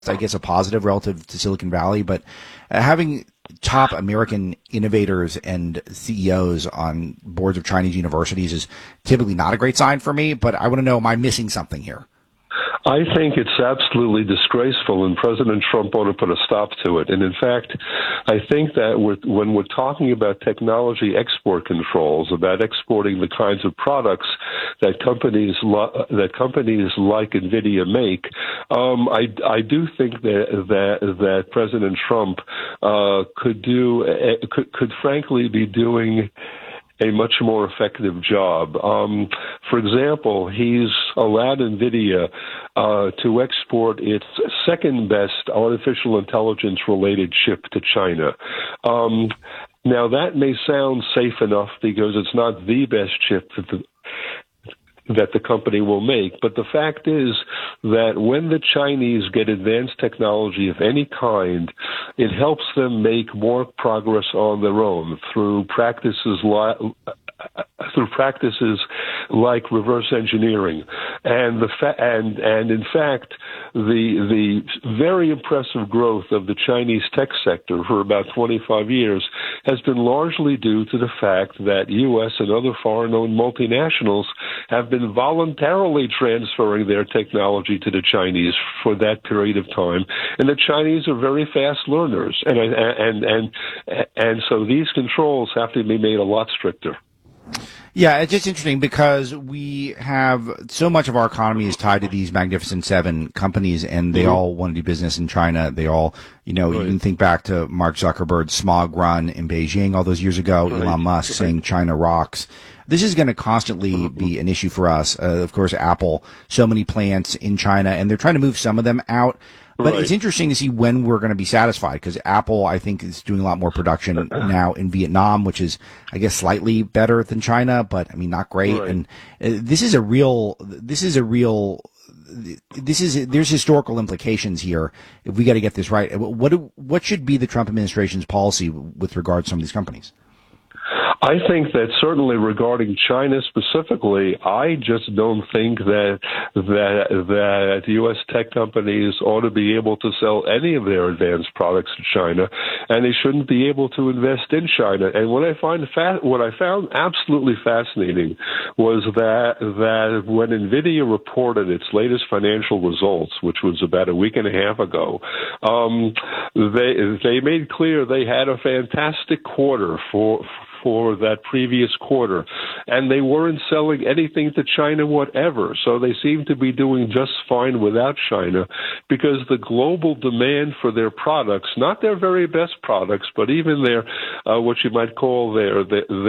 I guess, a positive relative to Silicon Valley, but having top American innovators and CEOs on boards of Chinese universities is typically not a great sign for me, but I want to know, am I missing something here? I think it's absolutely disgraceful, and President Trump ought to put a stop to it. And in fact, I think that when we're talking about technology export controls, about exporting the kinds of products that companies like NVIDIA make, I do think that President Trump could frankly be doing a much more effective job. For example, he's allowed NVIDIA to export its second best artificial intelligence related chip to China. Now that may sound safe enough because it's not the best chip that the company will make. But the fact is that when the Chinese get advanced technology of any kind, it helps them make more progress on their own through practices like reverse engineering, and in fact, the very impressive growth of the Chinese tech sector for about 25 years has been largely due to the fact that U.S. and other foreign-owned multinationals have been voluntarily transferring their technology to the Chinese for that period of time, and the Chinese are very fast learners, and so these controls have to be made a lot stricter. Yeah, it's just interesting because we have so much of our economy is tied to these Magnificent Seven companies, and they all want to do business in China. They all, you can think back to Mark Zuckerberg's smog run in Beijing all those years ago, Elon Musk saying China rocks. This is going to constantly be an issue for us. Of course, Apple, so many plants in China, and they're trying to move some of them out. But it's interesting to see when we're going to be satisfied, because Apple, I think, is doing a lot more production now in Vietnam, which is, I guess, slightly better than China, but I mean, not great. And there's historical implications here if we got to get this right. What should be the Trump administration's policy with regard to some of these companies? I think that certainly regarding China specifically, I just don't think that U.S. tech companies ought to be able to sell any of their advanced products to China, and they shouldn't be able to invest in China. And what I found absolutely fascinating was that when NVIDIA reported its latest financial results, which was about a week and a half ago, they made clear they had a fantastic quarter for that previous quarter, and they weren't selling anything to China whatever. So they seem to be doing just fine without China, because the global demand for their products, not their very best products, but even their what you might call their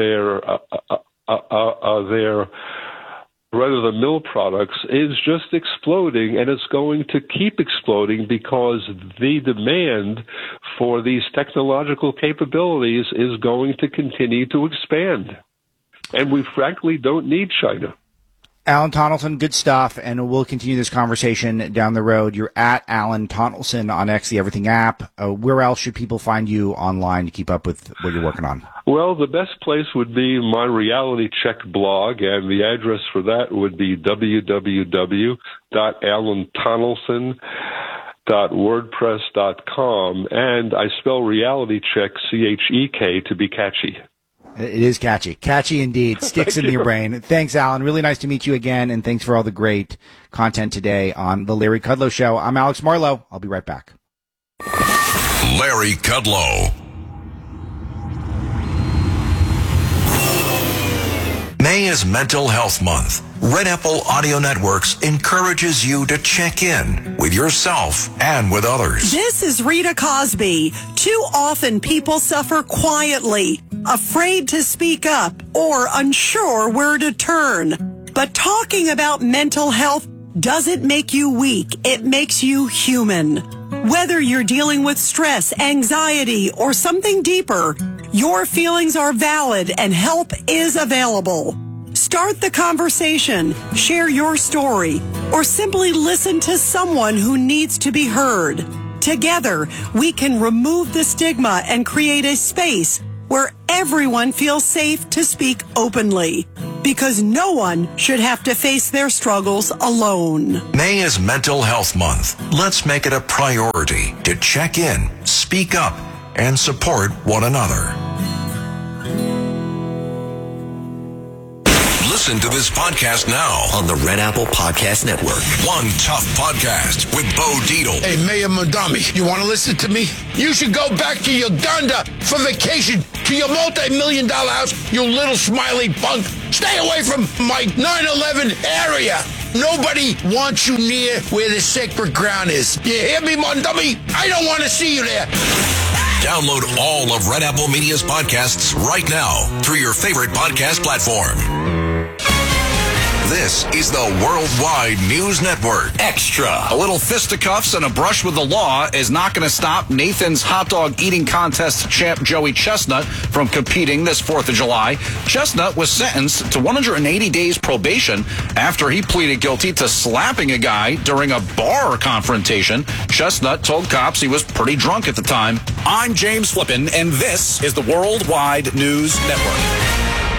run-of-the-mill products, is just exploding, and it's going to keep exploding because the demand for these technological capabilities is going to continue to expand. And we frankly don't need China. Alan Tonelson, good stuff, and we'll continue this conversation down the road. You're at Alan Tonelson on X, the Everything app. Where else should people find you online to keep up with what you're working on? Well, the best place would be my Reality Check blog, and the address for that would be www.alantonelson.wordpress.com, and I spell Reality Check CHEK to be catchy. It is catchy. Catchy indeed. Sticks in your brain. Thanks, Alan. Really nice to meet you again, and thanks for all the great content today on The Larry Kudlow Show. I'm Alex Marlow. I'll be right back. Larry Kudlow. May is Mental Health Month. Red Apple Audio Networks encourages you to check in with yourself and with others. This is Rita Cosby. Too often people suffer quietly, afraid to speak up, or unsure where to turn. But talking about mental health doesn't make you weak. It makes you human. Whether you're dealing with stress, anxiety, or something deeper, your feelings are valid and help is available. Start the conversation, share your story, or simply listen to someone who needs to be heard. Together, we can remove the stigma and create a space where everyone feels safe to speak openly. because no one should have to face their struggles alone. May is Mental Health Month. Let's make it a priority to check in, speak up, and support one another. Listen to this podcast now on the Red Apple Podcast Network. One Tough Podcast with Bo Dietl. Hey, Mayor Mondami, you want to listen to me? You should go back to Uganda for vacation, to your multi-million-dollar house, you little smiley punk. Stay away from my 9/11 area. Nobody wants you near where the sacred ground is. You hear me, Mondami? I don't want to see you there. Download all of Red Apple Media's podcasts right now through your favorite podcast platform. This is the Worldwide News Network. Extra. A little fisticuffs and a brush with the law is not going to stop Nathan's hot dog eating contest champ Joey Chestnut from competing this 4th of July. Chestnut was sentenced to 180 days probation after he pleaded guilty to slapping a guy during a bar confrontation. Chestnut told cops he was pretty drunk at the time. I'm James Flippin, and this is the Worldwide News Network.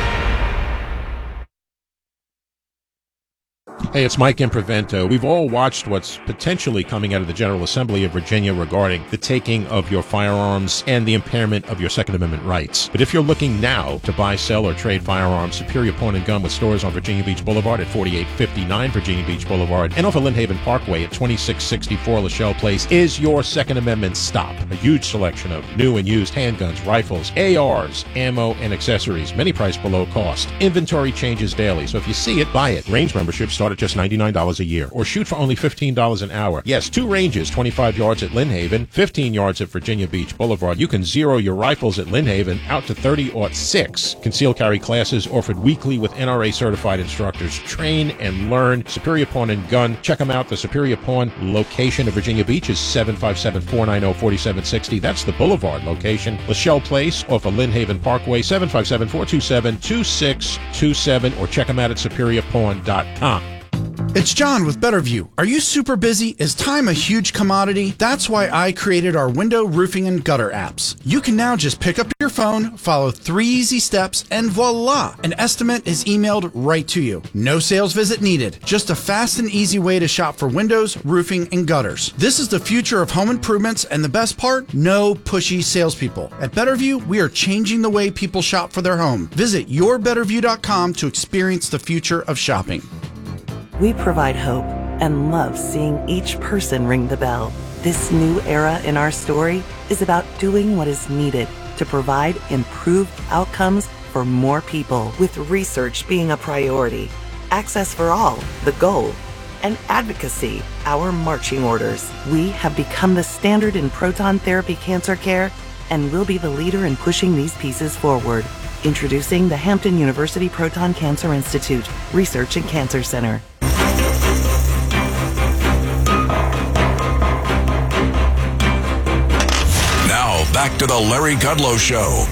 Hey, it's Mike Improvento. We've all watched what's potentially coming out of the General Assembly of Virginia regarding the taking of your firearms and the impairment of your Second Amendment rights. But if you're looking now to buy, sell, or trade firearms, Superior Pawn and Gun with stores on Virginia Beach Boulevard at 4859 Virginia Beach Boulevard and off of Lynn Haven Parkway at 2664 Lachelle Place is your Second Amendment stop. A huge selection of new and used handguns, rifles, ARs, ammo, and accessories, many priced below cost. Inventory changes daily, so if you see it, buy it. Range memberships start at just $99 a year, or shoot for only $15 an hour. Yes, 2 ranges, 25 yards at Lynn Haven, 15 yards at Virginia Beach Boulevard. You can zero your rifles at Lynn Haven out to 30-06. Concealed carry classes offered weekly with NRA certified instructors. Train and learn. Superior Pawn and Gun. Check them out. The Superior Pawn location of Virginia Beach is 757-490-4760. That's the Boulevard location. Lachelle Place off of Lynn Haven Parkway, 757-427-2627, or check them out at superiorpawn.com. It's John with Betterview. Are you super busy? Is time a huge commodity? That's why I created our window, roofing, and gutter apps. You can now just pick up your phone, follow 3 easy steps, and voila! An estimate is emailed right to you. No sales visit needed. Just a fast and easy way to shop for windows, roofing, and gutters. This is the future of home improvements, and the best part? No pushy salespeople. At Betterview, we are changing the way people shop for their home. Visit yourbetterview.com to experience the future of shopping. We provide hope and love seeing each person ring the bell. This new era in our story is about doing what is needed to provide improved outcomes for more people, with research being a priority, access for all, the goal, and advocacy, our marching orders. We have become the standard in proton therapy cancer care and will be the leader in pushing these pieces forward. Introducing the Hampton University Proton Cancer Institute Research and Cancer Center. Back to the Larry Kudlow Show.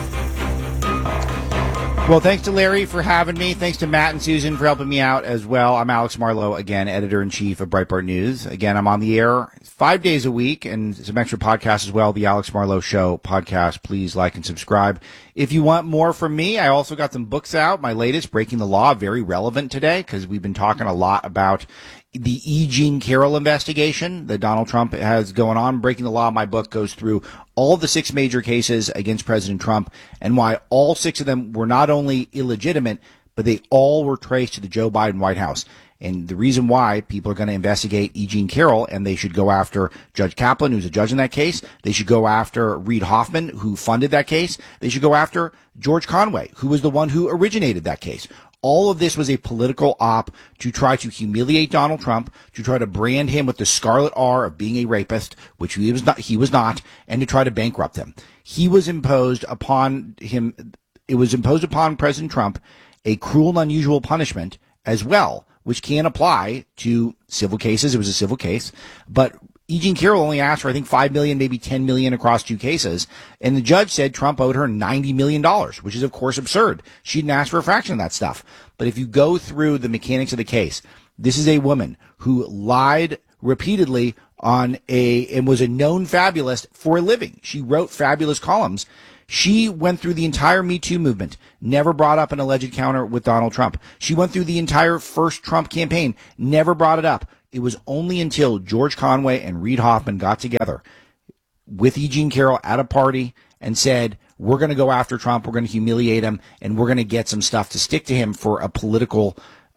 Well, thanks to Larry for having me. Thanks to Matt and Susan for helping me out as well. I'm Alex Marlowe, again, editor-in-chief of Breitbart News. Again, I'm on the air 5 days a week and some extra podcasts as well. The Alex Marlowe Show podcast. Please like and subscribe. If you want more from me, I also got some books out. My latest, Breaking the Law, very relevant today because we've been talking a lot about the E. Jean Carroll investigation that Donald Trump has going on. Breaking the Law, my book, goes through all the 6 major cases against President Trump and why all 6 of them were not only illegitimate, but they all were traced to the Joe Biden White House. And the reason why people are going to investigate E. Jean Carroll, and they should go after Judge Kaplan, who's a judge in that case. They should go after Reid Hoffman, who funded that case. They should go after George Conway, who was the one who originated that case. All of this was a political op to try to humiliate Donald Trump, to try to brand him with the scarlet R of being a rapist, which he was not, and to try to bankrupt him. It was imposed upon President Trump a cruel and unusual punishment as well, which can apply to civil cases. It was a civil case, but E. Jean Carroll only asked for, I think, $5 million, maybe $10 million across 2 cases. And the judge said Trump owed her $90 million, which is, of course, absurd. She didn't ask for a fraction of that stuff. But if you go through the mechanics of the case, this is a woman who lied repeatedly and was a known fabulist for a living. She wrote fabulous columns. She went through the entire Me Too movement, never brought up an alleged encounter with Donald Trump. She went through the entire first Trump campaign, never brought it up. It was only until George Conway and Reid Hoffman got together with E. Jean Carroll at a party and said, we're going to go after Trump, we're going to humiliate him, and we're going to get some stuff to stick to him for a political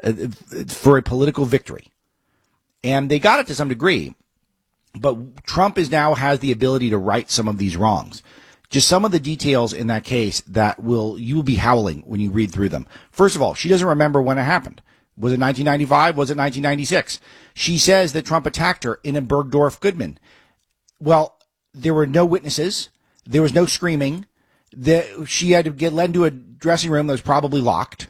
victory. And they got it to some degree. But Trump now has the ability to right some of these wrongs. Just some of the details in that case that you will be howling when you read through them. First of all, she doesn't remember when it happened. Was it 1995? Was it 1996? She says that Trump attacked her in a Bergdorf Goodman. Well, there were no witnesses. There was no screaming. She had to get led into a dressing room that was probably locked.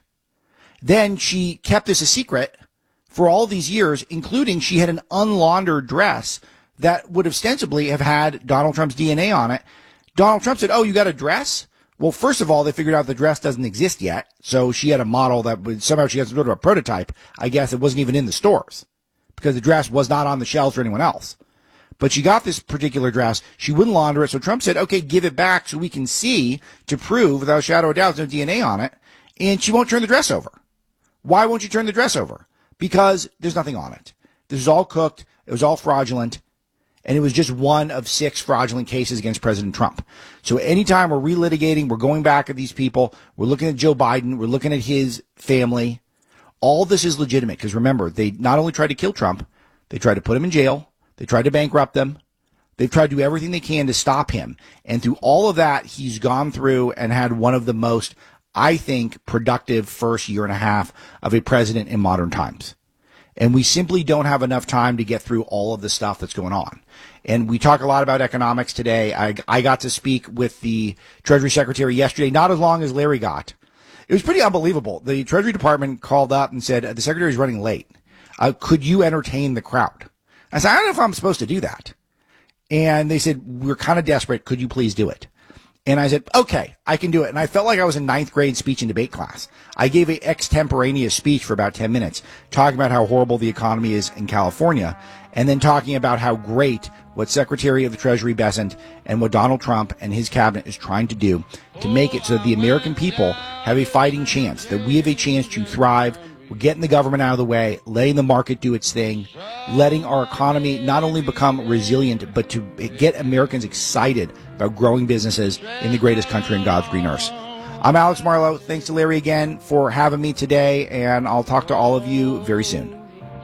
Then she kept this a secret for all these years, including she had an unlaundered dress that would ostensibly have had Donald Trump's DNA on it. Donald Trump said, oh, you got a dress? Well, first of all, they figured out the dress doesn't exist yet. So she had a model that would somehow she has to go to a prototype. I guess it wasn't even in the stores because the dress was not on the shelves for anyone else. But she got this particular dress. She wouldn't launder it. So Trump said, okay, give it back so we can see to prove without a shadow of doubt there's no DNA on it. And she won't turn the dress over. Why won't you turn the dress over? Because there's nothing on it. This was all cooked. It was all fraudulent. And it was just one of 6 fraudulent cases against President Trump. So anytime we're relitigating, we're going back at these people, we're looking at Joe Biden, we're looking at his family. All this is legitimate because remember, they not only tried to kill Trump, they tried to put him in jail, they tried to bankrupt him, they've tried to do everything they can to stop him. And through all of that, he's gone through and had one of the most, I think, productive first year and a half of a president in modern times. And we simply don't have enough time to get through all of the stuff that's going on. And we talk a lot about economics today. I got to speak with the Treasury Secretary yesterday, not as long as Larry got. It was pretty unbelievable. The Treasury Department called up and said, the Secretary's running late. Could you entertain the crowd? I said, I don't know if I'm supposed to do that. And they said, we're kind of desperate. Could you please do it? And I said, okay, I can do it. And I felt like I was in 9th grade speech and debate class. I gave an extemporaneous speech for about 10 minutes, talking about how horrible the economy is in California, and then talking about how great what Secretary of the Treasury Bessent and what Donald Trump and his cabinet is trying to do to make it so that the American people have a fighting chance, that we have a chance to thrive. We're getting the government out of the way, letting the market do its thing, letting our economy not only become resilient, but to get Americans excited about growing businesses in the greatest country in God's green earth. I'm Alex Marlowe. Thanks to Larry again for having me today, and I'll talk to all of you very soon.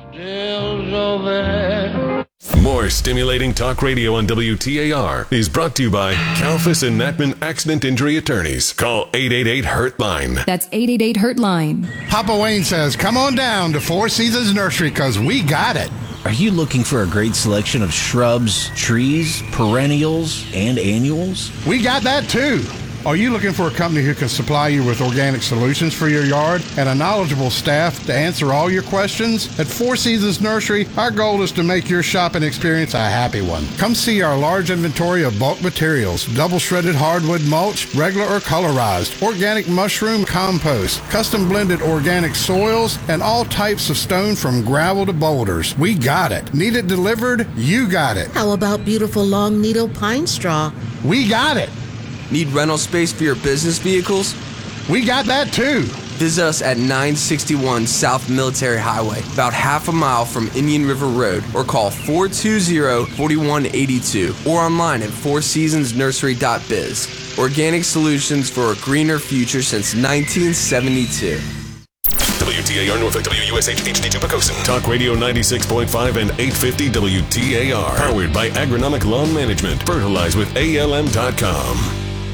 More stimulating talk radio on WTAR is brought to you by Kalfas and Natman Accident Injury Attorneys. Call 888-HURT-LINE. That's 888-HURT-LINE. Papa Wayne says, come on down to Four Seasons Nursery because we got it. Are you looking for a great selection of shrubs, trees, perennials, and annuals? We got that too. Are you looking for a company who can supply you with organic solutions for your yard and a knowledgeable staff to answer all your questions? At Four Seasons Nursery, our goal is to make your shopping experience a happy one. Come see our large inventory of bulk materials, double shredded hardwood mulch, regular or colorized, organic mushroom compost, custom blended organic soils, and all types of stone from gravel to boulders. We got it. Need it delivered? You got it. How about beautiful long needle pine straw? We got it. Need rental space for your business vehicles? We got that too. Visit us at 961 South Military Highway, about half a mile from Indian River Road, or call 420-4182, or online at fourseasonsnursery.biz. Organic solutions for a greener future since 1972. WTAR Norfolk, WUSH HD2 Pocosin. Talk Radio 96.5 and 850 WTAR. Powered by Agronomic Lawn Management. Fertilize with ALM.com.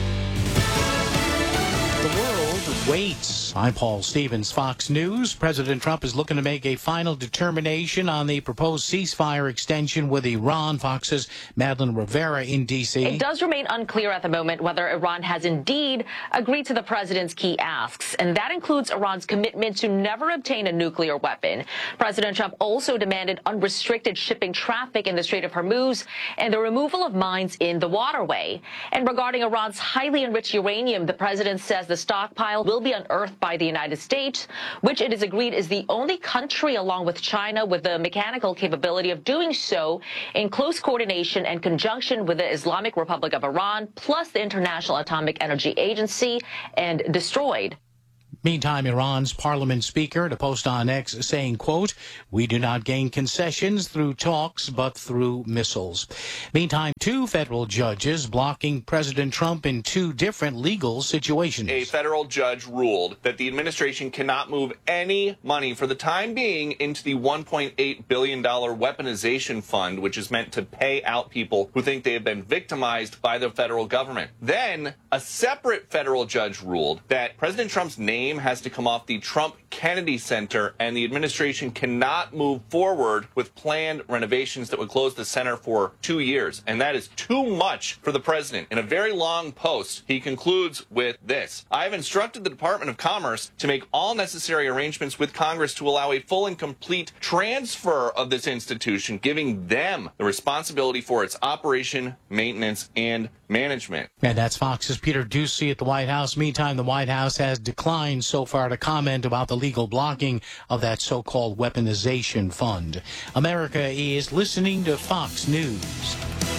Waits. I'm Paul Stevens, Fox News. President Trump is looking to make a final determination on the proposed ceasefire extension with Iran. Fox's Madeline Rivera in D.C. It does remain unclear at the moment whether Iran has indeed agreed to the president's key asks, and that includes Iran's commitment to never obtain a nuclear weapon. President Trump also demanded unrestricted shipping traffic in the Strait of Hormuz and the removal of mines in the waterway. And regarding Iran's highly enriched uranium, the president says the stockpile will be unearthed by the United States, which it is agreed is the only country along with China with the mechanical capability of doing so in close coordination and conjunction with the Islamic Republic of Iran, plus the International Atomic Energy Agency, and destroyed. Meantime, Iran's parliament speaker to post on X saying, quote, "We do not gain concessions through talks, but through missiles." Meantime, 2 federal judges blocking President Trump in 2 different legal situations. A federal judge ruled that the administration cannot move any money for the time being into the $1.8 billion weaponization fund, which is meant to pay out people who think they have been victimized by the federal government. Then a separate federal judge ruled that President Trump's name has to come off the Trump Kennedy Center, and the administration cannot move forward with planned renovations that would close the center for 2 years. And that is too much for the president. In a very long post, he concludes with this: "I have instructed the Department of Commerce to make all necessary arrangements with Congress to allow a full and complete transfer of this institution, giving them the responsibility for its operation, maintenance, and management." And that's Fox's Peter Doocy at the White House. Meantime, the White House has declined so far to comment about the legal blocking of that so-called weaponization fund. America is listening to Fox News.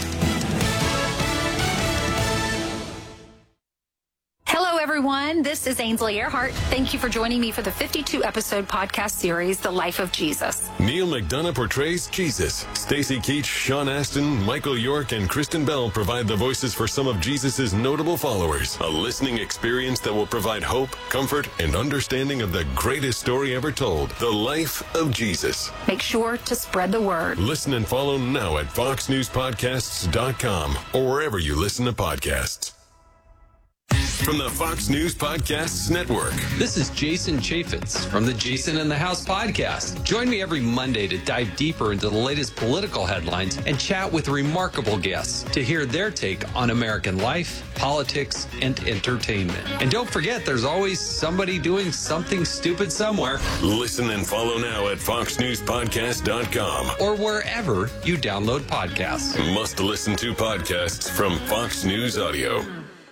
Hello, everyone. This is Ainsley Earhart. Thank you for joining me for the 52-episode podcast series, The Life of Jesus. Neil McDonough portrays Jesus. Stacey Keach, Sean Astin, Michael York, and Kristen Bell provide the voices for some of Jesus' notable followers. A listening experience that will provide hope, comfort, and understanding of the greatest story ever told, The Life of Jesus. Make sure to spread the word. Listen and follow now at foxnewspodcasts.com or wherever you listen to podcasts. From the Fox News Podcasts Network. This is Jason Chaffetz from the Jason in the House podcast. Join me every Monday to dive deeper into the latest political headlines and chat with remarkable guests to hear their take on American life, politics, and entertainment. And don't forget, there's always somebody doing something stupid somewhere. Listen and follow now at foxnewspodcast.com or wherever you download podcasts. Must listen to podcasts from Fox News Audio.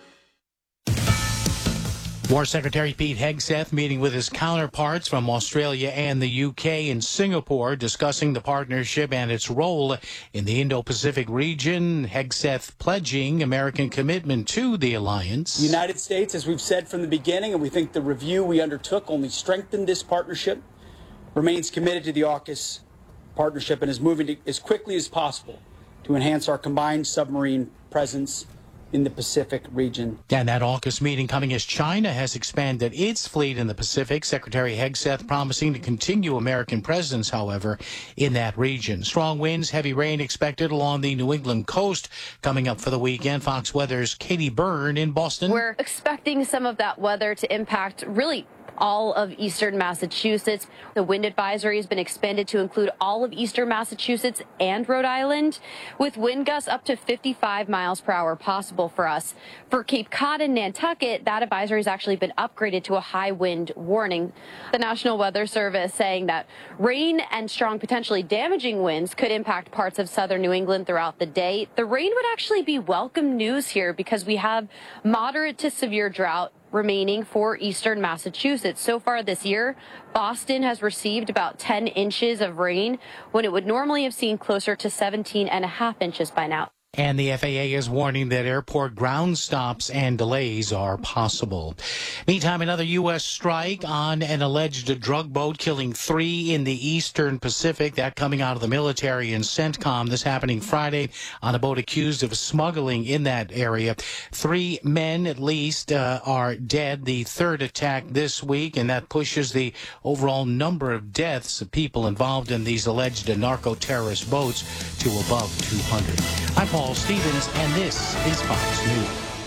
War Secretary Pete Hegseth meeting with his counterparts from Australia and the UK and Singapore, discussing the partnership and its role in the Indo-Pacific region. Hegseth pledging American commitment to the alliance. The United States, as we've said from the beginning, and we think the review we undertook only strengthened this partnership, remains committed to the AUKUS partnership and is moving as quickly as possible to enhance our combined submarine presence in the Pacific region. And that AUKUS meeting coming as China has expanded its fleet in the Pacific. Secretary Hegseth promising to continue American presence, however, in that region. Strong winds, heavy rain expected along the New England coast coming up for the weekend. Fox Weather's Katie Byrne in Boston. We're expecting some of that weather to impact really all of eastern Massachusetts. The wind advisory has been expanded to include all of eastern Massachusetts and Rhode Island, with wind gusts up to 55 miles per hour possible for us. For Cape Cod and Nantucket, that advisory has actually been upgraded to a high wind warning. The National Weather Service saying that rain and strong, potentially damaging winds could impact parts of southern New England throughout the day. The rain would actually be welcome news here because we have moderate to severe drought remaining for eastern Massachusetts. So far this year, Boston has received about 10 inches of rain when it would normally have seen closer to 17.5 inches by now. And the FAA is warning that airport ground stops and delays are possible. Meantime, another U.S. strike on an alleged drug boat killing 3 in the eastern Pacific. That coming out of the military and CENTCOM. This happening Friday on a boat accused of smuggling in that area. 3 men at least are dead. The third attack this week, and that pushes the overall number of deaths of people involved in these alleged narco-terrorist boats to above 200. I'm Paul Stevens, and this is Fox News.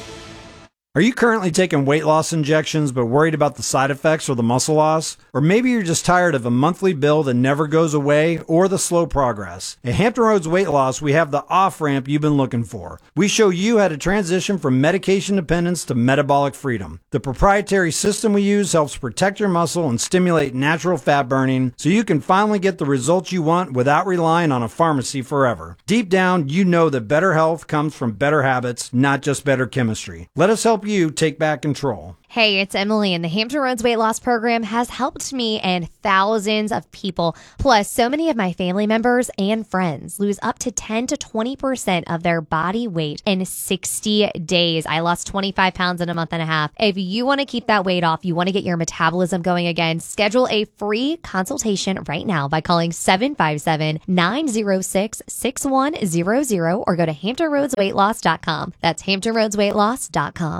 Are you currently taking weight loss injections but worried about the side effects or the muscle loss? Or maybe you're just tired of a monthly bill that never goes away or the slow progress. At Hampton Roads Weight Loss, we have the off-ramp you've been looking for. We show you how to transition from medication dependence to metabolic freedom. The proprietary system we use helps protect your muscle and stimulate natural fat burning so you can finally get the results you want without relying on a pharmacy forever. Deep down, you know that better health comes from better habits, not just better chemistry. Let us help you take back control. Hey, it's Emily, and the Hampton Roads Weight Loss Program has helped me and thousands of people. Plus, so many of my family members and friends lose up to 10 to 20% of their body weight in 60 days. I lost 25 pounds in a month and a half. If you want to keep that weight off, you want to get your metabolism going again, schedule a free consultation right now by calling 757-906-6100 or go to HamptonRoadsWeightLoss.com. That's HamptonRoadsWeightLoss.com.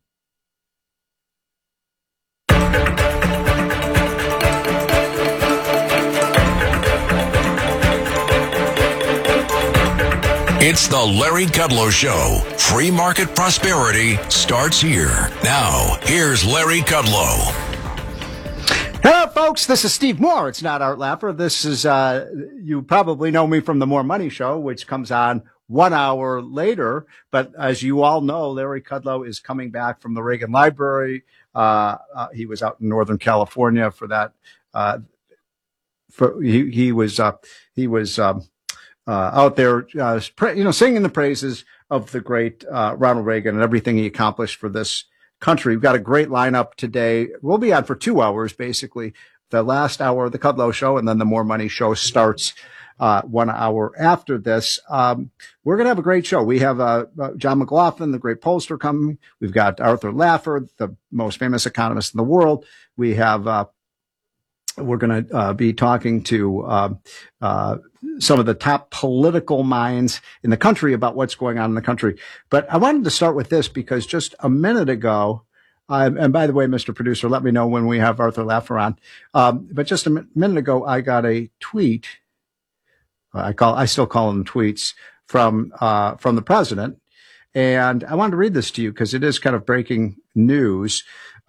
It's the Larry Kudlow Show. Free market prosperity starts here. Now, here's Larry Kudlow. Hello, folks. This is Steve Moore. It's not Art Laffer. This is, you probably know me from the More Money Show, which comes on 1 hour later. But as you all know, Larry Kudlow is coming back from the Reagan Library. He was out in Northern California for that. He was out there, singing the praises of the great Ronald Reagan and everything he accomplished for this country. We've got a great lineup today. We'll be on for 2 hours, basically. The last hour of the Kudlow Show, and then the More Money Show starts 1 hour after this. We're going to have a great show. We have John McLaughlin, the great pollster, coming. We've got Arthur Laffer, the most famous economist in the world. We have we're going to be talking to some of the top political minds in the country about what's going on in the country. But I wanted to start with this because just a minute ago, and by the way, Mr. Producer, let me know when we have Arthur Laffer on. But just a minute ago, I got a tweet. I still call them tweets from the president. And I wanted to read this to you because it is kind of breaking news.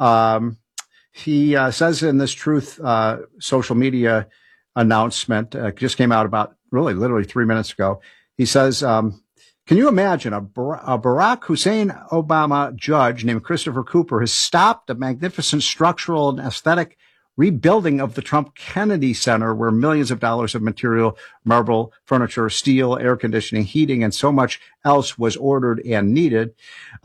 He says in this Truth social media announcement, just came out about literally 3 minutes ago. He says, can you imagine a Barack Hussein Obama judge named Christopher Cooper has stopped a magnificent structural and aesthetic rebuilding of the Trump Kennedy Center, where millions of dollars of material, marble, furniture, steel, air conditioning, heating, and so much else was ordered and needed,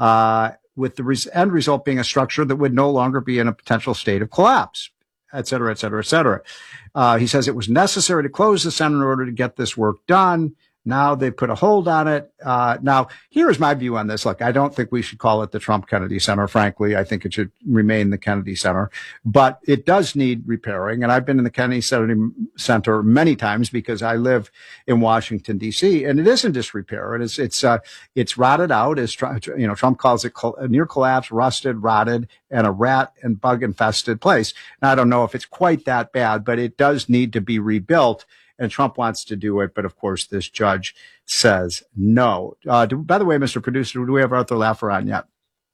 with the end result being a structure that would no longer be in a potential state of collapse, et cetera, et cetera, et cetera. He says it was necessary to close the center in order to get this work done. Now they put a hold on it. Now, here's my view on this. Look, I don't think we should call it the Trump Kennedy Center. Frankly, I think it should remain the Kennedy Center, but it does need repairing. And I've been in the Kennedy Center many times because I live in Washington, D.C., and it is in disrepair. And it's rotted out, as Trump calls it, near collapse, rusted, rotted, and a rat and bug infested place. Now, I don't know if it's quite that bad, but it does need to be rebuilt. And Trump wants to do it, but of course this judge says no. By the way, Mr. Producer, do we have Arthur Laffer on yet?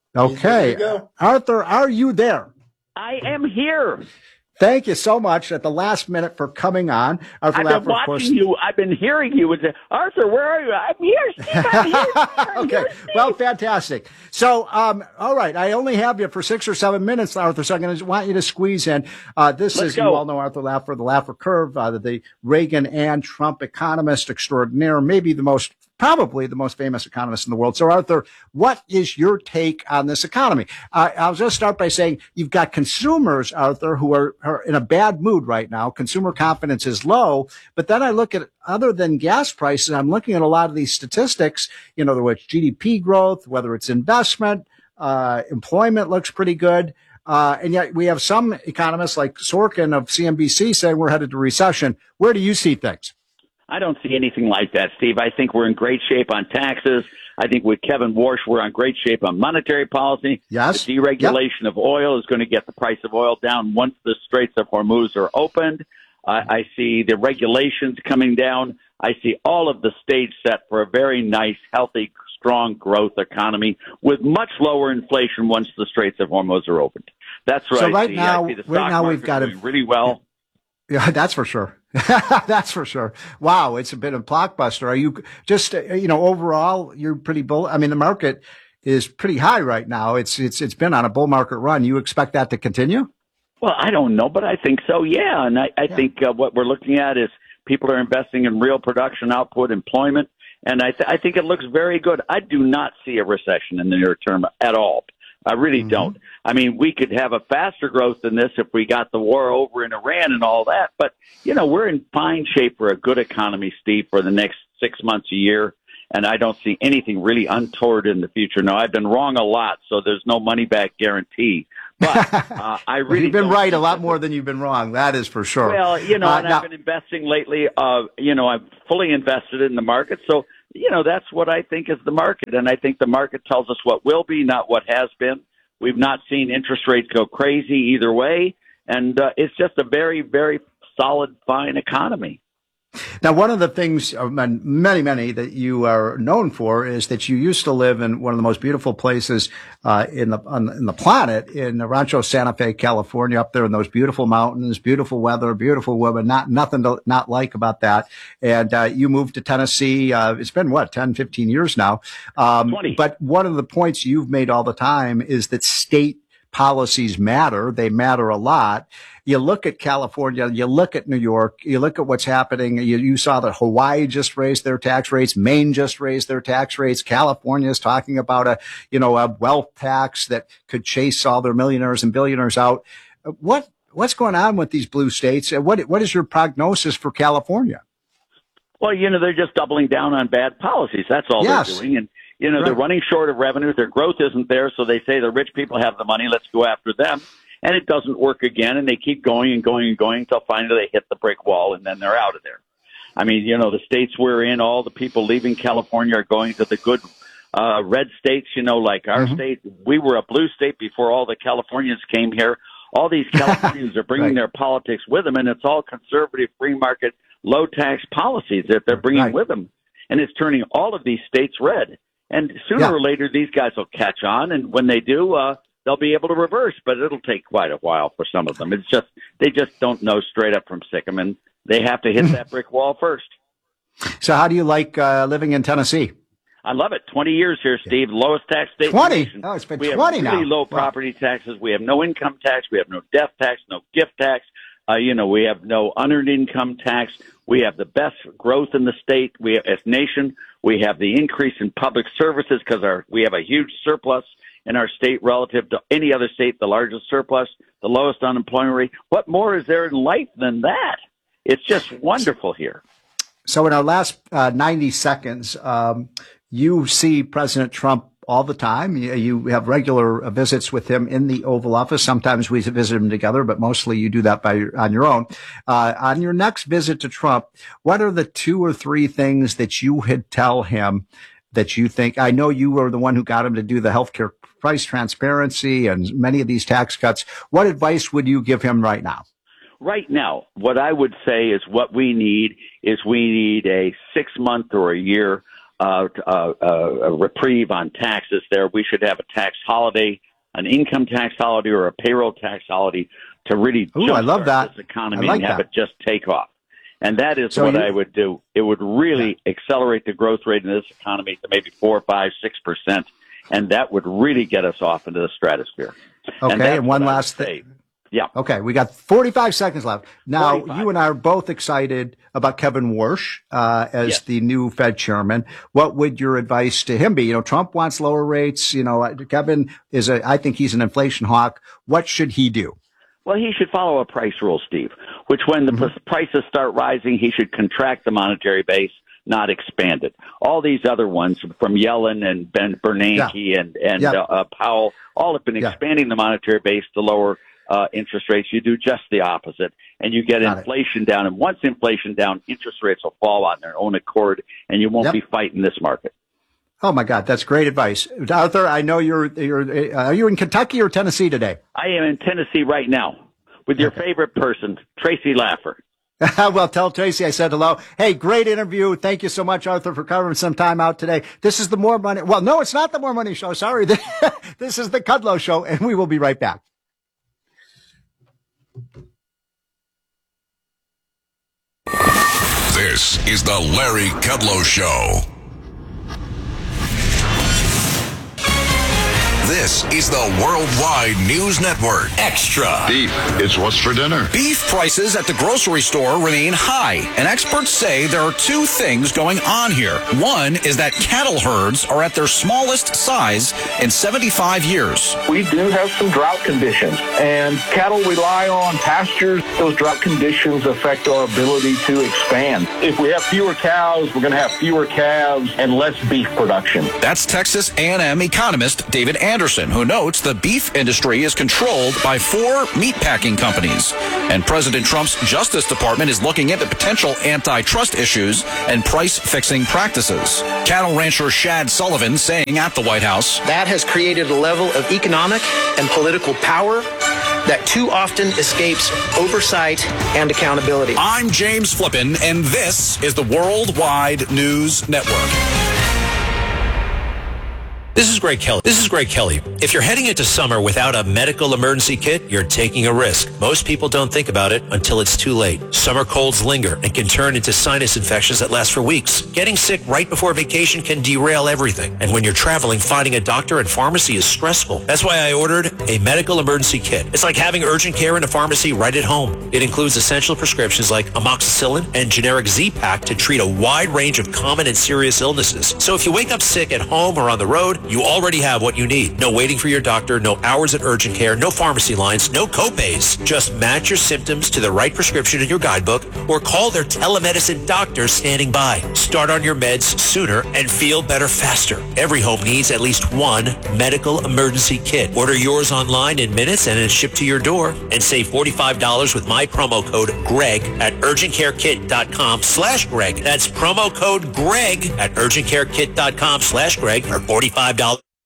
Okay. Arthur, are you there? I am here. Thank you so much at the last minute for coming on. Arthur I've Laffer, been watching you. I've been hearing you. Arthur, where are you? I'm here, Steve. I'm here. Okay. Well, fantastic. So, all right. I only have you for 6 or 7 minutes, Arthur, so I'm going to want you to squeeze in. Let's go. You all know Arthur Laffer, the Laffer Curve, the Reagan and Trump economist extraordinaire, probably the most famous economist in the world. So, Arthur, what is your take on this economy? I'll just start by saying you've got consumers, Arthur, who are in a bad mood right now. Consumer confidence is low. But then I look at, other than gas prices, I'm looking at a lot of these statistics, whether it's GDP growth, whether it's investment, employment looks pretty good. And yet we have some economists like Sorkin of CNBC saying we're headed to recession. Where do you see things? I don't see anything like that, Steve. I think we're in great shape on taxes. I think with Kevin Warsh, we're in great shape on monetary policy. Yes. The deregulation of oil is going to get the price of oil down once the Straits of Hormuz are opened. I see the regulations coming down. I see all of the stage set for a very nice, healthy, strong growth economy with much lower inflation once the Straits of Hormuz are opened. That's what I see. I see the stock market we've got doing really well. Yeah, that's for sure. That's for sure. Wow, it's a bit of a blockbuster. Are you just, overall, you're pretty bull? I mean, the market is pretty high right now. It's been on a bull market run. You expect that to continue? Well, I don't know, but I think so. Yeah, and I think what we're looking at is people are investing in real production output, employment, and I think it looks very good. I do not see a recession in the near term at all. I really don't. I mean, we could have a faster growth than this if we got the war over in Iran and all that. But, we're in fine shape for a good economy, Steve, for the next 6 months, a year. And I don't see anything really untoward in the future. Now, I've been wrong a lot, so there's no money-back guarantee. But I really You've been right a lot more than you've been wrong. That is for sure. Well, and I've been investing lately. I'm fully invested in the market. So, that's what I think is the market. And I think the market tells us what will be, not what has been. We've not seen interest rates go crazy either way. And it's just a very, very solid, fine economy. Now, one of the things, many that you are known for is that you used to live in one of the most beautiful places in the planet, in Rancho Santa Fe, California, up there in those beautiful mountains, beautiful weather, beautiful women, nothing to not like about that. And you moved to Tennessee. It's been, 10, 15 years now. 20. But one of the points you've made all the time is that state policies matter. They matter a lot. You look at California, you look at New York, you look at what's happening. You saw that Hawaii just raised their tax rates. Maine just raised their tax rates. California is talking about a wealth tax that could chase all their millionaires and billionaires out. What's going on with these blue states? What is your prognosis for California? Well, they're just doubling down on bad policies. That's all they're doing. And, they're running short of revenue. Their growth isn't there. So they say the rich people have the money. Let's go after them. And it doesn't work again. And they keep going and going and going until finally they hit the brick wall and then they're out of there. I mean, the states we're in, all the people leaving California are going to the good red states, like our state. We were a blue state before all the Californians came here. All these Californians are bringing their politics with them, and it's all conservative, free market, low tax policies that they're bringing with them. And it's turning all of these states red. And sooner or later, these guys will catch on. And when they do, they'll be able to reverse. But it'll take quite a while for some of them. It's just they just don't know straight up from sick 'em, and they have to hit that brick wall first. So how do you like living in Tennessee? I love it. 20 years here, Steve. Lowest tax state 20? in the nation. Oh, it's been we 20 have now. really low property taxes. We have no income tax. We have no death tax, no gift tax. We have no unearned income tax. We have the best growth in the state. We have, as a nation, we have the increase in public services because we have a huge surplus in our state relative to any other state, the largest surplus, the lowest unemployment rate. What more is there in life than that? It's just wonderful here. So in our last 90 seconds, you see President Trump all the time. You have regular visits with him in the Oval Office. Sometimes we visit him together, but mostly you do that on your own. On your next visit to Trump, what are the 2 or 3 things that you would tell him that you think? I know you were the one who got him to do the healthcare price transparency and many of these tax cuts. What advice would you give him right now? Right now, what I would say is what we need is a 6-month or a year a reprieve on taxes there. We should have a tax holiday, an income tax holiday or a payroll tax holiday to really jumpstart this economy and have it just take off. And that is what I would do. It would really accelerate the growth rate in this economy to maybe 4, 5, 6%. And that would really get us off into the stratosphere. Okay. And one last thing. Yeah. Okay. We got 45 seconds left. Now, you and I are both excited about Kevin Warsh as the new Fed chairman. What would your advice to him be? Trump wants lower rates. Kevin I think he's an inflation hawk. What should he do? Well, he should follow a price rule, Steve, which when the prices start rising, he should contract the monetary base, not expand it. All these other ones from Yellen and Bernanke and Powell all have been expanding the monetary base to lower interest rates. You do just the opposite, and you get inflation down. And once inflation down, interest rates will fall on their own accord, and you won't be fighting this market. Oh my God, that's great advice, Arthur. I know are you in Kentucky or Tennessee today? I am in Tennessee right now with your favorite person, Tracy Laffer. Well, tell Tracy I said hello. Hey, great interview. Thank you so much, Arthur, for covering some time out today. This is the More Money. Well, no, it's not the More Money Show. Sorry. This is the Kudlow Show, and we will be right back. This is the Larry Kudlow Show. This is the Worldwide News Network Extra. Beef, it's what's for dinner. Beef prices at the grocery store remain high, and experts say there are two things going on here. One is that cattle herds are at their smallest size in 75 years. We do have some drought conditions, and cattle rely on pastures. Those drought conditions affect our ability to expand. If we have fewer cows, we're going to have fewer calves and less beef production. That's Texas A&M economist David Anderson, who notes the beef industry is controlled by 4 meatpacking companies. And President Trump's Justice Department is looking into potential antitrust issues and price-fixing practices. Cattle rancher Shad Sullivan saying at the White House, that has created a level of economic and political power that too often escapes oversight and accountability. I'm James Flippin, and this is the Worldwide News Network. This is Greg Kelly. If you're heading into summer without a medical emergency kit, you're taking a risk. Most people don't think about it until it's too late. Summer colds linger and can turn into sinus infections that last for weeks. Getting sick right before vacation can derail everything. And when you're traveling, finding a doctor and pharmacy is stressful. That's why I ordered a medical emergency kit. It's like having urgent care in a pharmacy right at home. It includes essential prescriptions like amoxicillin and generic Z-Pak to treat a wide range of common and serious illnesses. So if you wake up sick at home or on the road, you already have what you need. No waiting for your doctor, no hours at urgent care, no pharmacy lines, no copays. Just match your symptoms to the right prescription in your guidebook or call their telemedicine doctor standing by. Start on your meds sooner and feel better faster. Every home needs at least one medical emergency kit. Order yours online in minutes and it's shipped to your door. And save $45 with my promo code GREG at urgentcarekit.com/Greg. That's promo code GREG at urgentcarekit.com/Greg for $45.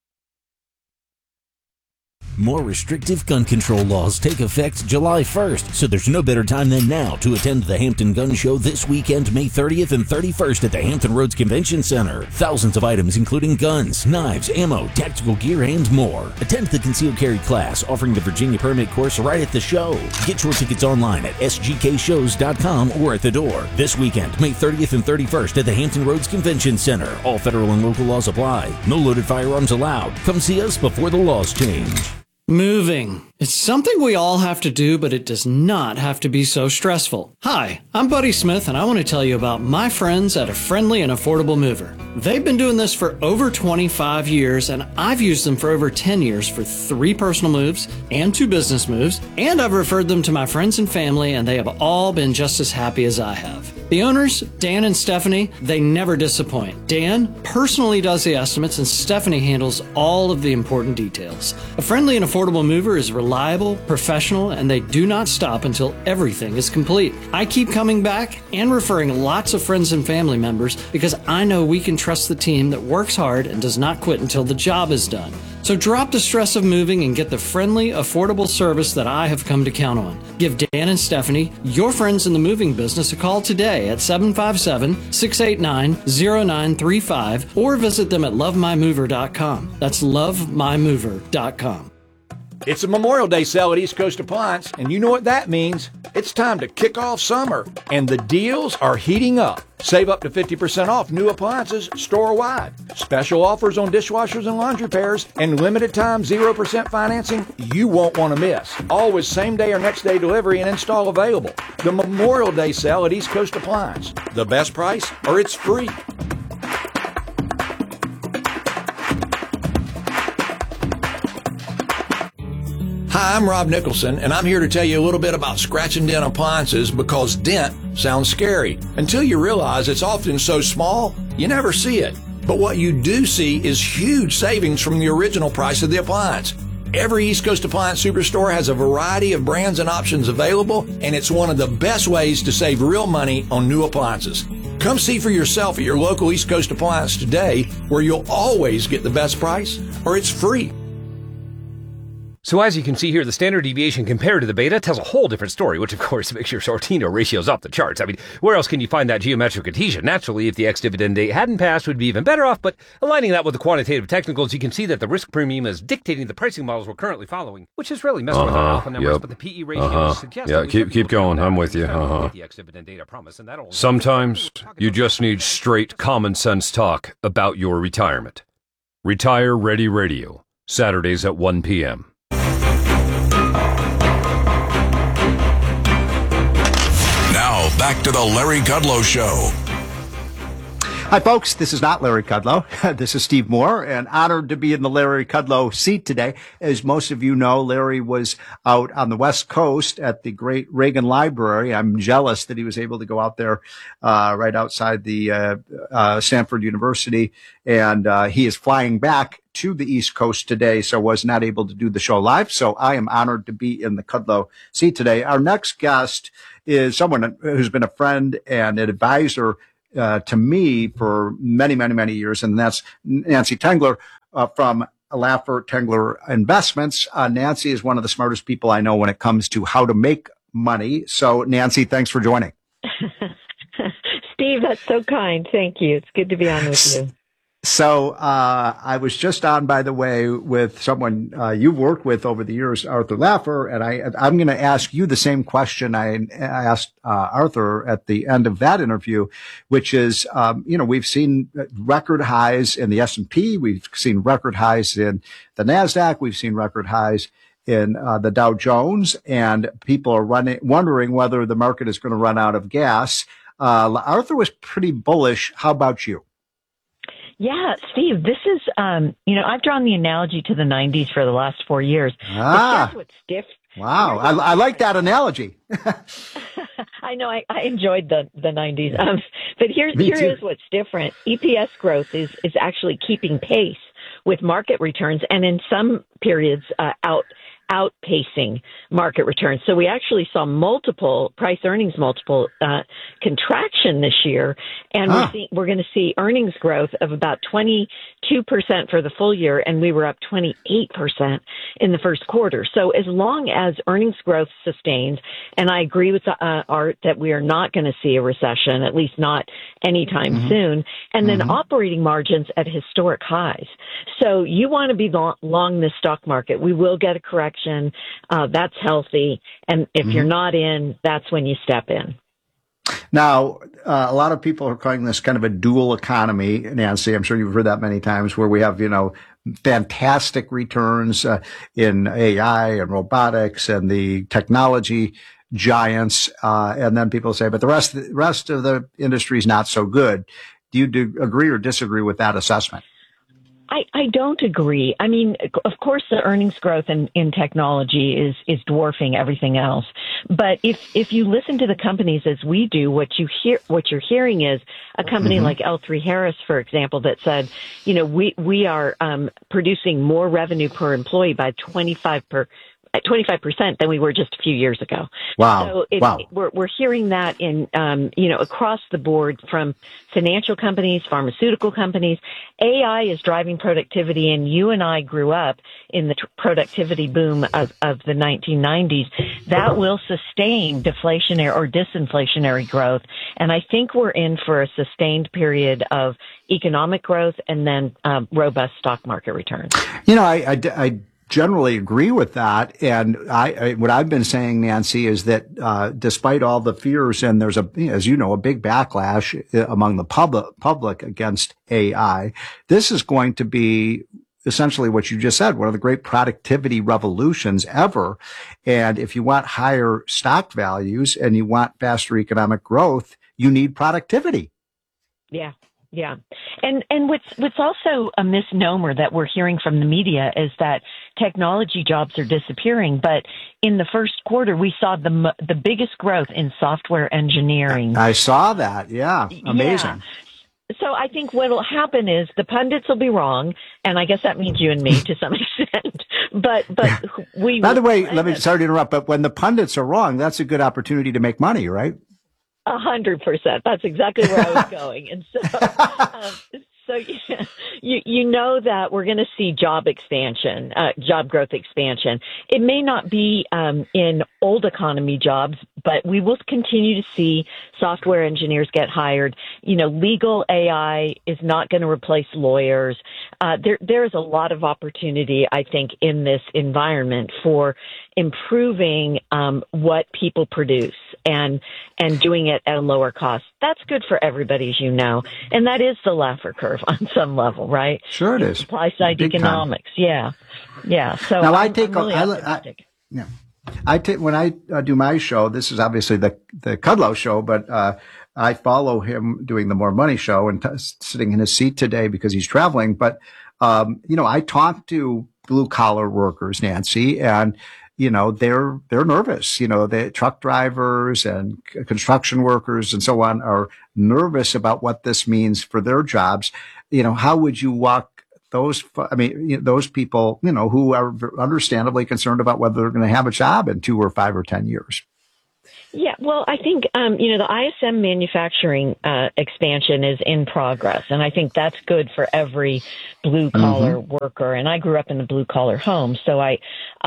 More restrictive gun control laws take effect July 1st, so there's no better time than now to attend the Hampton Gun Show this weekend, May 30th and 31st at the Hampton Roads Convention Center. Thousands of items including guns, knives, ammo, tactical gear, and more. Attend the concealed carry class offering the Virginia Permit course right at the show. Get your tickets online at sgkshows.com or at the door. This weekend, May 30th and 31st at the Hampton Roads Convention Center. All federal and local laws apply. No loaded firearms allowed. Come see us before the laws change. Moving. It's something we all have to do, but it does not have to be so stressful. Hi, I'm Buddy Smith, and I want to tell you about my friends at A Friendly and Affordable Mover. They've been doing this for over 25 years, and I've used them for over 10 years for 3 personal moves and 2 business moves, and I've referred them to my friends and family, and they have all been just as happy as I have. The owners, Dan and Stephanie, they never disappoint. Dan personally does the estimates, and Stephanie handles all of the important details. A Friendly and Affordable Mover is reliable, professional, and they do not stop until everything is complete. I keep coming back and referring lots of friends and family members because I know we can trust the team that works hard and does not quit until the job is done. So drop the stress of moving and get the friendly, affordable service that I have come to count on. Give Dan and Stephanie, your friends in the moving business, a call today at 757-689-0935 or visit them at lovemymover.com. That's lovemymover.com. It's a Memorial Day sale at East Coast Appliance, and you know what that means. It's time to kick off summer, and the deals are heating up. Save up to 50% off new appliances store-wide. Special offers on dishwashers and laundry pairs, and limited time 0% financing you won't want to miss. Always same-day or next-day delivery and install available. The Memorial Day sale at East Coast Appliance. The best price, or it's free. Hi, I'm Rob Nicholson, and I'm here to tell you a little bit about scratch and dent appliances because dent sounds scary. Until you realize it's often so small, you never see it. But what you do see is huge savings from the original price of the appliance. Every East Coast Appliance Superstore has a variety of brands and options available, and it's one of the best ways to save real money on new appliances. Come see for yourself at your local East Coast Appliance today, where you'll always get the best price, or it's free. So as you can see here, the standard deviation compared to the beta tells a whole different story, which of course makes your Sortino ratios off the charts. I mean, where else can you find that geometric adhesion? Naturally, if the ex-dividend date hadn't passed, we'd be even better off, but aligning that with the quantitative technicals, you can see that the risk premium is dictating the pricing models we're currently following, which is really messing with our alpha numbers, but the PE ratio suggests... Yeah, keep going, I'm with you. Sometimes you just need straight common sense talk about your retirement. Retire Ready Radio. Saturdays at 1 p.m. Now, back to the Larry Kudlow Show. Hi, folks. This is not Larry Kudlow. This is Steve Moore, and honored to be in the Larry Kudlow seat today. As most of you know, Larry was out on the West Coast at the great Reagan Library. I'm jealous that he was able to go out there right outside the Stanford University, and he is flying back to the East Coast today, so was not able to do the show live. So I am honored to be in the Kudlow seat today. Our next guest is someone who's been a friend and an advisor to me for many, many, many years, and that's Nancy Tengler from Laffer Tengler Investments. Nancy is one of the smartest people I know when it comes to how to make money. So, Nancy, thanks for joining. Steve, that's so kind. Thank you. It's good to be on with you. So I was just on, by the way, with someone you've worked with over the years, Arthur Laffer, and I'm going to ask you the same question I asked Arthur at the end of that interview, which is, we've seen record highs in the S&P, we've seen record highs in the NASDAQ, we've seen record highs in the Dow Jones, and people are wondering whether the market is going to run out of gas. Arthur was pretty bullish. How about you? Yeah, Steve, this is, I've drawn the analogy to the 90s for the last 4 years. But here's what's different. Wow. I like that analogy. I know. I enjoyed the 90s. But here is what's different. EPS growth is actually keeping pace with market returns, and in some periods, outpacing market returns. So we actually saw multiple price earnings multiple contraction this year, and we're going to see earnings growth of about 22% for the full year, and we were up 28% in the first quarter. So as long as earnings growth sustains, and I agree with Art that we are not going to see a recession, at least not anytime soon, and then operating margins at historic highs. So you want to be long this stock market. We will get a correction. That's healthy. And if you're not in, that's when you step in. Now, a lot of people are calling this kind of a dual economy, Nancy. I'm sure you've heard that many times, where we have, fantastic returns in AI and robotics and the technology giants. And then people say, but the rest of the industry is not so good. Do you agree or disagree with that assessment? I don't agree. I mean, of course, the earnings growth in technology is dwarfing everything else. But if you listen to the companies as we do, what you're hearing is a company like L3 Harris, for example, that said, we are producing more revenue per employee by 25% than we were just a few years ago. Wow. So we're hearing that in, across the board from financial companies, pharmaceutical companies. AI is driving productivity, and you and I grew up in the productivity boom of the 1990s. That will sustain deflationary or disinflationary growth. And I think we're in for a sustained period of economic growth and then robust stock market returns. I generally agree with that. And what I've been saying, Nancy, is that despite all the fears, and there's a big backlash among the public against AI, this is going to be essentially what you just said, one of the great productivity revolutions ever. And if you want higher stock values and you want faster economic growth, you need productivity. Yeah. Yeah. And what's also a misnomer that we're hearing from the media is that technology jobs are disappearing. But in the first quarter, we saw the biggest growth in software engineering. I saw that. Yeah. Amazing. Yeah. So I think what will happen is the pundits will be wrong. And I guess that means you and me to some extent. But we. By the way, sorry to interrupt, but when the pundits are wrong, that's a good opportunity to make money, right? 100%. That's exactly where I was going. And so, you know that we're going to see job growth expansion. It may not be in old economy jobs, but we will continue to see software engineers get hired. Legal AI is not going to replace lawyers. There is a lot of opportunity, I think, in this environment for improving what people produce. and doing it at a lower cost. That's good for everybody, as you know. And that is the Laffer curve on some level, right? Sure it is. Supply side Big economics. Time. Yeah. So now I'm really optimistic. When I do my show, this is obviously the Kudlow show, but I follow him doing the More Money show and sitting in his seat today because he's traveling. But I talk to blue collar workers, Nancy, and they're nervous. The truck drivers and construction workers and so on are nervous about what this means for their jobs. How would you walk those people, who are understandably concerned about whether they're going to have a job in 2 or 5 or 10 years? Yeah, well, I think, the ISM manufacturing expansion is in progress, and I think that's good for every blue-collar worker. And I grew up in a blue-collar home, so I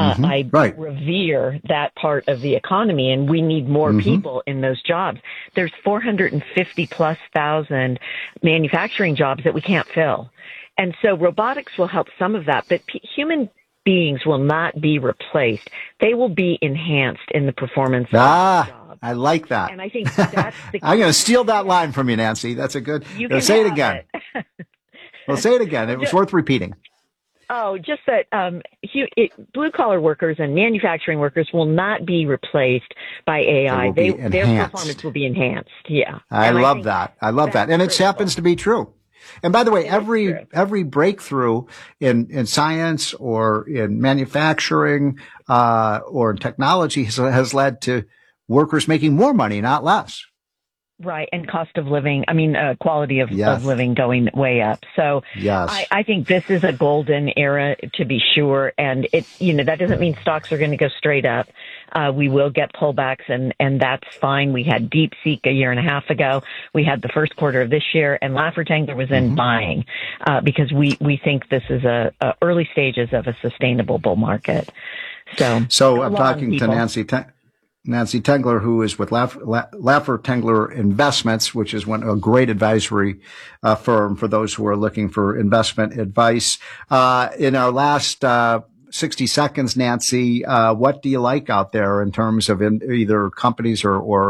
revere that part of the economy, and we need more people in those jobs. There's 450-plus thousand manufacturing jobs that we can't fill. And so robotics will help some of that, but human beings will not be replaced. They will be enhanced in the performance of the job. I like that. And I think that's the I'm going to steal that line from you, Nancy. That's a good. Say it again. Well, say it again. It was worth repeating. Oh, just that blue-collar workers and manufacturing workers will not be replaced by AI. Their performance will be enhanced. Yeah. I love that. And it happens to be true. And by the way, every breakthrough in science or in manufacturing or in technology has led to workers making more money, not less. Right. And cost of living, quality of living going way up. So I think this is a golden era, to be sure. And that doesn't mean stocks are going to go straight up. We will get pullbacks, and that's fine. We had DeepSeek a year and a half ago. We had the first quarter of this year, and Laffer Tengler was in buying because we think this is a early stages of a sustainable bull market. So I'm talking to Nancy Tengler, who is with Laffer Tengler Investments, which is a great advisory firm for those who are looking for investment advice. In our last 60 seconds, Nancy, what do you like out there in terms of either companies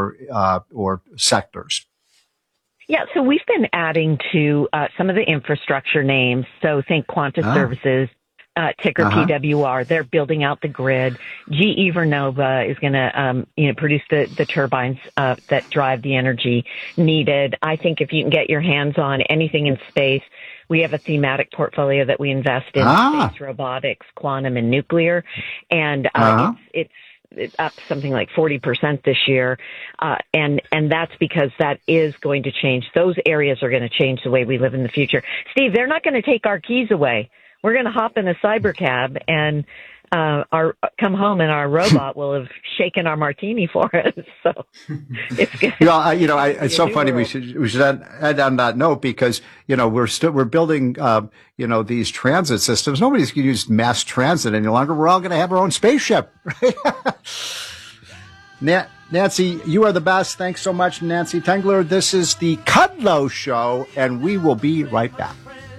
or sectors? Yeah, so we've been adding to some of the infrastructure names. So think Quanta Services. Ticker PWR. They're building out the grid. GE Vernova is going to, produce the turbines that drive the energy needed. I think if you can get your hands on anything in space, we have a thematic portfolio that we invest in space robotics, quantum, and nuclear, and it's up something like 40% this year, and that's because that is going to change. Those areas are going to change the way we live in the future. Steve, they're not going to take our keys away. We're going to hop in a cyber cab and come home, and our robot will have shaken our martini for us. So it's good. It's so funny. We should end on that note because we're building these transit systems. Nobody's going to use mass transit any longer. We're all going to have our own spaceship. Nancy, you are the best. Thanks so much, Nancy Tengler. This is the Kudlow Show, and we will be right back.